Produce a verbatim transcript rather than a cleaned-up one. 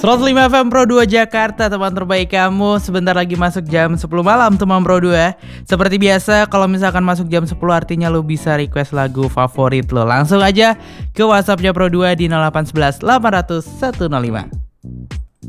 seratus lima F M Pro dua Jakarta, teman terbaik kamu. Sebentar lagi masuk jam sepuluh malam teman Pro dua. Seperti biasa, kalau misalkan masuk jam sepuluh artinya lo bisa request lagu favorit lo. Langsung aja ke WhatsAppnya Pro dua di nol delapan satu satu delapan nol nol satu nol lima.